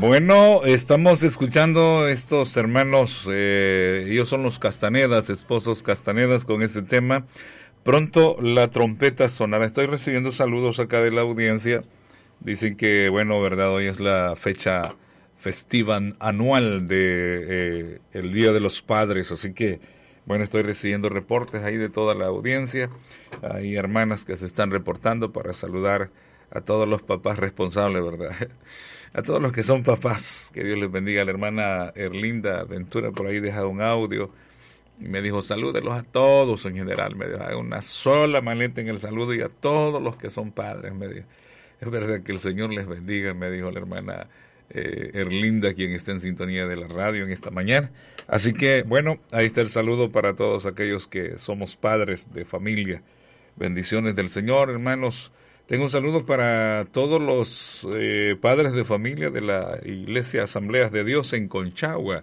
Bueno, estamos escuchando estos hermanos, ellos son los Castanedas, esposos Castanedas, con este tema. Pronto la trompeta sonará. Estoy recibiendo saludos acá de la audiencia. Dicen que, bueno, verdad, hoy es la fecha festiva anual de el Día de los Padres, así que, bueno, estoy recibiendo reportes ahí de toda la audiencia. Hay hermanas que se están reportando para saludar a todos los papás responsables, ¿verdad? A todos los que son papás, que Dios les bendiga. La hermana Erlinda Ventura por ahí deja un audio y me dijo, salúdelos a todos en general. Me dijo, hay una sola maleta en el saludo y a todos los que son padres. Me dijo, es verdad que el Señor les bendiga, me dijo la hermana Erlinda, quien está en sintonía de la radio en esta mañana. Así que, bueno, ahí está el saludo para todos aquellos que somos padres de familia. Bendiciones del Señor, hermanos. Tengo un saludo para todos los padres de familia de la Iglesia Asambleas de Dios en Conchagua.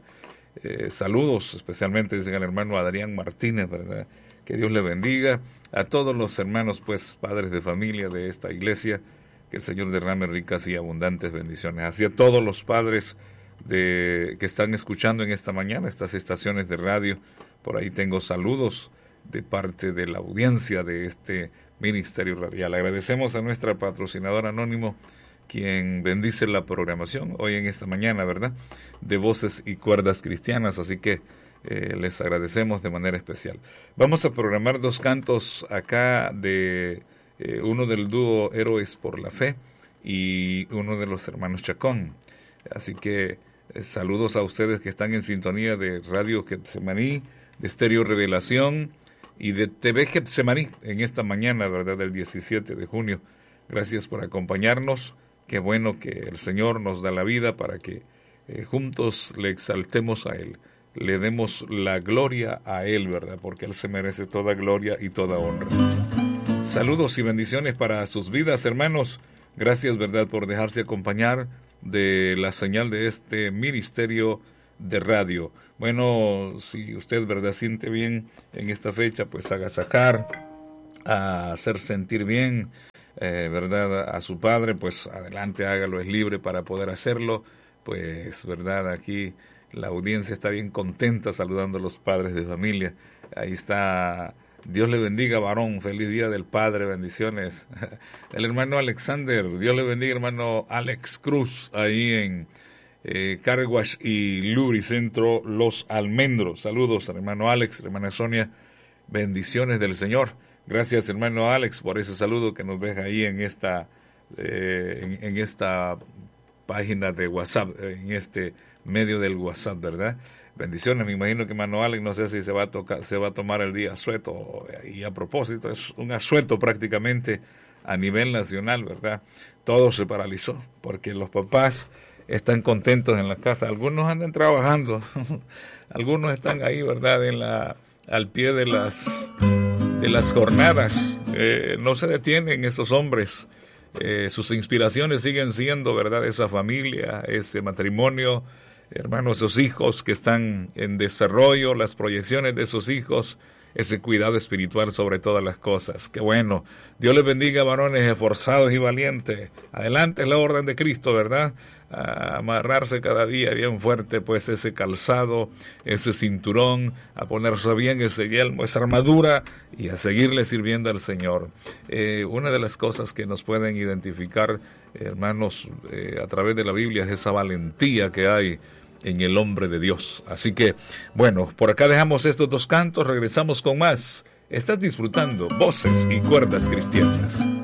Saludos especialmente, dicen al hermano Adrián Martínez, ¿verdad? Que Dios le bendiga. A todos los hermanos, pues, padres de familia de esta iglesia, que el Señor derrame ricas y abundantes bendiciones. Hacia todos los padres que están escuchando en esta mañana estas estaciones de radio, por ahí tengo saludos de parte de la audiencia de este Ministerio Radial. Agradecemos a nuestra patrocinadora anónimo, quien bendice la programación hoy en esta mañana, ¿verdad? De Voces y Cuerdas Cristianas, así que les agradecemos de manera especial. Vamos a programar dos cantos acá de uno del dúo Héroes por la Fe y uno de los hermanos Chacón. Así que saludos a ustedes que están en sintonía de Radio Getsemaní, de Estéreo Revelación y de TV Getsemaní en esta mañana, ¿verdad?, del 17 de junio. Gracias por acompañarnos. Qué bueno que el Señor nos da la vida para que juntos le exaltemos a Él, le demos la gloria a Él, ¿verdad?, porque Él se merece toda gloria y toda honra. Saludos y bendiciones para sus vidas, hermanos. Gracias, ¿verdad?, por dejarse acompañar de la señal de este ministerio de radio. Bueno, si usted, ¿verdad?, siente bien en esta fecha, pues haga sacar, a hacer sentir bien, ¿verdad?, a su padre, pues adelante, hágalo, es libre para poder hacerlo. Pues, ¿verdad?, aquí la audiencia está bien contenta saludando a los padres de familia. Ahí está, Dios le bendiga, varón, feliz día del padre, bendiciones. El hermano Alexander, Dios le bendiga, hermano Alex Cruz, ahí en Car Wash y Lubricentro Los Almendros. Saludos al hermano Alex, hermana Sonia, bendiciones del Señor. Gracias, hermano Alex, por ese saludo que nos deja ahí en esta página de WhatsApp, en este medio del WhatsApp, ¿verdad? Bendiciones. Me imagino que hermano Alex, no sé si se va a tomar el día asueto, y a propósito, es un asueto prácticamente a nivel nacional, ¿verdad? Todo se paralizó, porque los papás están contentos en la casa. Algunos andan trabajando, algunos están ahí, ¿verdad?, al pie de las jornadas. No se detienen estos hombres. Sus inspiraciones siguen siendo, ¿verdad?, esa familia, ese matrimonio, hermanos, esos hijos que están en desarrollo, las proyecciones de esos hijos, ese cuidado espiritual sobre todas las cosas. Qué bueno. Dios les bendiga, varones esforzados y valientes. Adelante es la orden de Cristo, ¿verdad? A amarrarse cada día bien fuerte, pues, ese calzado, ese cinturón, a ponerse bien ese yelmo, esa armadura, y a seguirle sirviendo al Señor. Una de las cosas que nos pueden identificar, hermanos, a través de la Biblia, es esa valentía que hay en el hombre de Dios. Así que, bueno, por acá dejamos estos dos cantos, regresamos con más. Estás disfrutando Voces y Cuerdas Cristianas.